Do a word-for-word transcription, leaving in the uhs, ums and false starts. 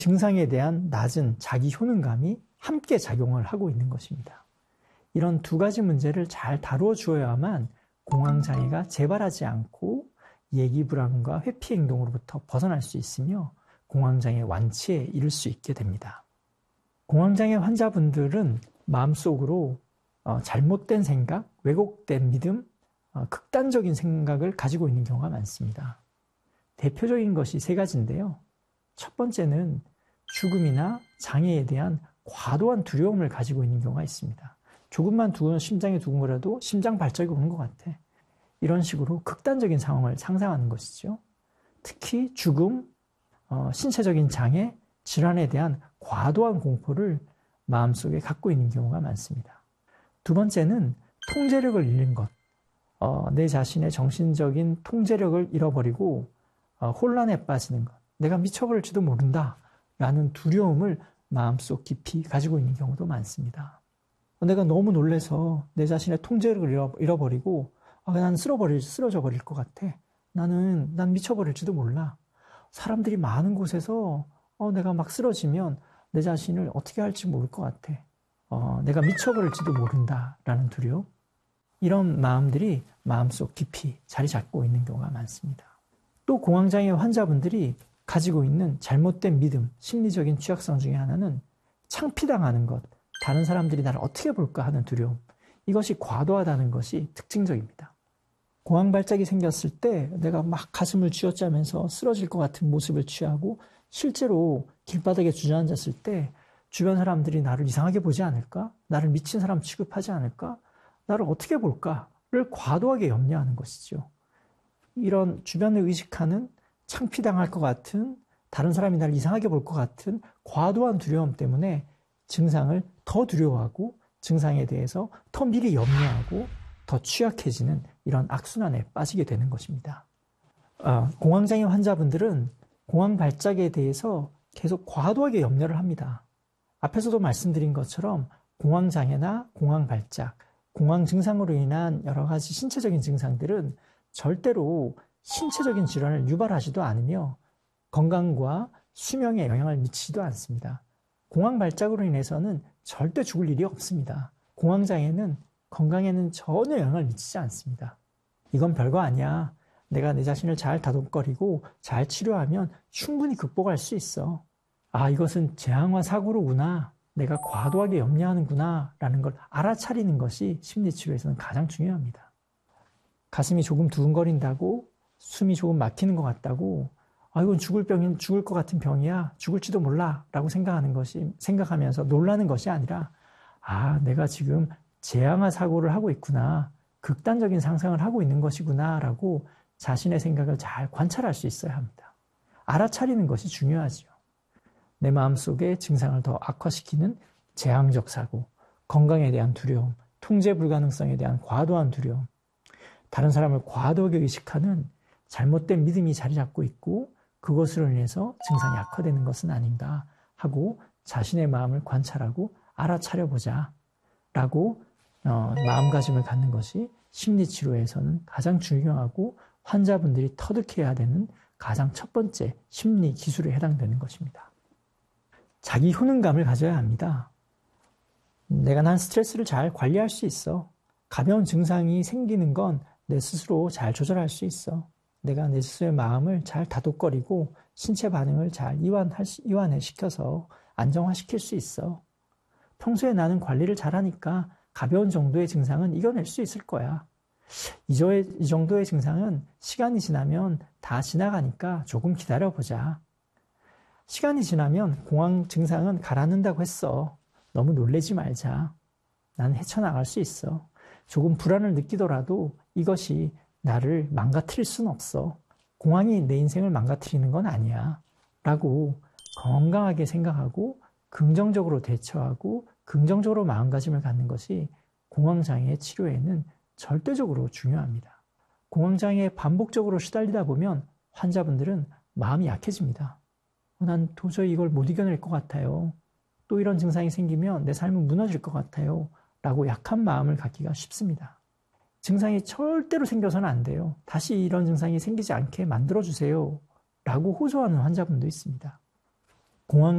증상에 대한 낮은 자기 효능감이 함께 작용을 하고 있는 것입니다. 이런 두 가지 문제를 잘 다루어 주어야만 공황장애가 재발하지 않고 예기불안과 회피 행동으로부터 벗어날 수 있으며 공황장애 완치에 이를 수 있게 됩니다. 공황장애 환자분들은 마음속으로 잘못된 생각, 왜곡된 믿음, 극단적인 생각을 가지고 있는 경우가 많습니다. 대표적인 것이 세 가지인데요. 첫 번째는 죽음이나 장애에 대한 과도한 두려움을 가지고 있는 경우가 있습니다. 조금만 두근, 심장이 두근거려도 심장 발작이 오는 것 같아. 이런 식으로 극단적인 상황을 상상하는 것이죠. 특히 죽음, 어, 신체적인 장애, 질환에 대한 과도한 공포를 마음속에 갖고 있는 경우가 많습니다. 두 번째는 통제력을 잃는 것. 어, 내 자신의 정신적인 통제력을 잃어버리고 어, 혼란에 빠지는 것. 내가 미쳐버릴지도 모른다 라는 두려움을 마음속 깊이 가지고 있는 경우도 많습니다. 내가 너무 놀라서 내 자신의 통제력을 잃어버리고 아, 난 쓰러버릴, 쓰러져 버릴 것 같아. 나는 난 미쳐버릴지도 몰라. 사람들이 많은 곳에서 어, 내가 막 쓰러지면 내 자신을 어떻게 할지 모를 것 같아. 어, 내가 미쳐버릴지도 모른다라는 두려움. 이런 마음들이 마음속 깊이 자리 잡고 있는 경우가 많습니다. 또 공황장애 환자분들이 가지고 있는 잘못된 믿음, 심리적인 취약성 중에 하나는 창피당하는 것, 다른 사람들이 나를 어떻게 볼까 하는 두려움. 이것이 과도하다는 것이 특징적입니다. 공황발작이 생겼을 때 내가 막 가슴을 쥐어짜면서 쓰러질 것 같은 모습을 취하고 실제로 길바닥에 주저앉았을 때 주변 사람들이 나를 이상하게 보지 않을까? 나를 미친 사람 취급하지 않을까? 나를 어떻게 볼까를 과도하게 염려하는 것이죠. 이런 주변을 의식하는 창피당할 것 같은 다른 사람이 나를 이상하게 볼 것 같은 과도한 두려움 때문에 증상을 더 두려워하고 증상에 대해서 더 미리 염려하고 더 취약해지는 이런 악순환에 빠지게 되는 것입니다. 아, 공황장애 환자분들은 공황발작에 대해서 계속 과도하게 염려를 합니다. 앞에서도 말씀드린 것처럼 공황장애나 공황발작, 공황 증상으로 인한 여러 가지 신체적인 증상들은 절대로 신체적인 질환을 유발하지도 않으며 건강과 수명에 영향을 미치지도 않습니다. 공황발작으로 인해서는 절대 죽을 일이 없습니다. 공황장애는 건강에는 전혀 영향을 미치지 않습니다. 이건 별거 아니야. 내가 내 자신을 잘 다독거리고 잘 치료하면 충분히 극복할 수 있어. 아, 이것은 재앙화 사고로구나. 내가 과도하게 염려하는구나 라는 걸 알아차리는 것이 심리치료에서는 가장 중요합니다. 가슴이 조금 두근거린다고 숨이 조금 막히는 것 같다고 아, 이건 죽을 병인, 죽을 것 같은 병이야. 죽을지도 몰라. 라고 생각하는 것이, 생각하면서 놀라는 것이 아니라, 아, 내가 지금 재앙화 사고를 하고 있구나. 극단적인 상상을 하고 있는 것이구나. 라고 자신의 생각을 잘 관찰할 수 있어야 합니다. 알아차리는 것이 중요하죠. 내 마음속에 증상을 더 악화시키는 재앙적 사고, 건강에 대한 두려움, 통제 불가능성에 대한 과도한 두려움, 다른 사람을 과도하게 의식하는 잘못된 믿음이 자리 잡고 있고 그것으로 인해서 증상이 악화되는 것은 아닌가 하고 자신의 마음을 관찰하고 알아차려보자 라고 어, 마음가짐을 갖는 것이 심리치료에서는 가장 중요하고 환자분들이 터득해야 되는 가장 첫 번째 심리 기술에 해당되는 것입니다. 자기 효능감을 가져야 합니다. 내가 난 스트레스를 잘 관리할 수 있어. 가벼운 증상이 생기는 건 내 스스로 잘 조절할 수 있어. 내가 내 스스로의 마음을 잘 다독거리고 신체 반응을 잘 이완할, 이완시켜서 안정화시킬 수 있어. 평소에 나는 관리를 잘하니까 가벼운 정도의 증상은 이겨낼 수 있을 거야. 이 정도의 증상은 시간이 지나면 다 지나가니까 조금 기다려보자. 시간이 지나면 공황 증상은 가라앉는다고 했어. 너무 놀라지 말자. 나는 헤쳐나갈 수 있어. 조금 불안을 느끼더라도 이것이 나를 망가뜨릴 수는 없어. 공황이 내 인생을 망가뜨리는 건 아니야. 라고 건강하게 생각하고 긍정적으로 대처하고 긍정적으로 마음가짐을 갖는 것이 공황장애 치료에는 절대적으로 중요합니다. 공황장애에 반복적으로 시달리다 보면 환자분들은 마음이 약해집니다. 난 도저히 이걸 못 이겨낼 것 같아요. 또 이런 증상이 생기면 내 삶은 무너질 것 같아요. 라고 약한 마음을 갖기가 쉽습니다. 증상이 절대로 생겨서는 안 돼요. 다시 이런 증상이 생기지 않게 만들어주세요. 라고 호소하는 환자분도 있습니다. 공황